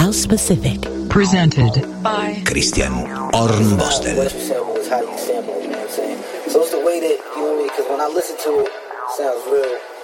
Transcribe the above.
House Pacific. Presented by Christian Hornbostel. What you sample is how you sample, you know what I'm saying? So it's the way that, you know what I mean? Because when I listen to it, it sounds real.